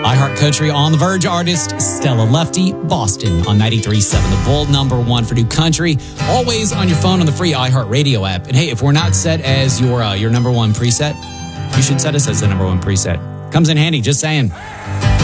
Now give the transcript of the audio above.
iHeart Country on the Verge artist Stella Lefty, Boston on 93.7 The Bull, number one for new country. Always on your phone on the free iHeart Radio app. And hey, if we're not set as your number one preset, you should set us as the number one preset. Comes in handy, just saying.